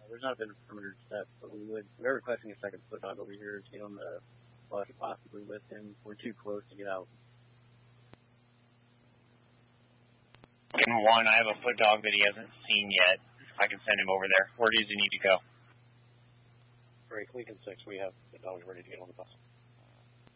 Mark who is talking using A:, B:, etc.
A: there's not been a perimeter set, but we're requesting a second foot dog over here to get on the bus, possibly with him. We're too close to get out.
B: In 1, I have a foot dog that he hasn't seen yet. I can send him over there. Where does he need to go?
A: Great, Lincoln 6, we have the dogs ready to get on the bus.